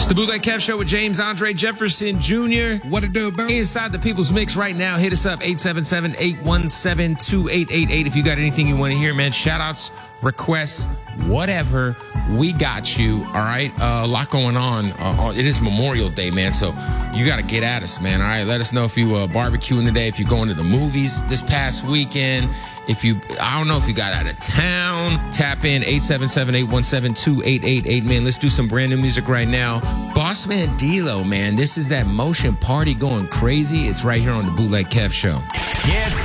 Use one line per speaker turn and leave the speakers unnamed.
It's the Bootleg Kev Show with James Andre Jefferson Jr.
What it do, bro?
Inside the People's Mix right now. Hit us up, 877-817-2888. If you got anything you want to hear, man, shout-outs, requests, whatever, we got you, all right? A lot going on. It is Memorial Day, man, so you got to get at us, man, all right? Let us know if you barbecuing today, if you're going to the movies this past weekend, I don't know if you got out of town. Tap in, 877-817-2888, man. Let's do some brand new music right now. Bossman D-Lo, man, this is that motion party going crazy. It's right here on the Bootleg Kev Show.
Yes,